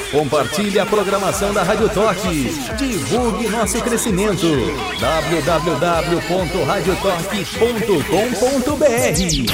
Compartilhe a programação da Rádio Torque. Divulgue nosso crescimento. www.radiotorque.com.br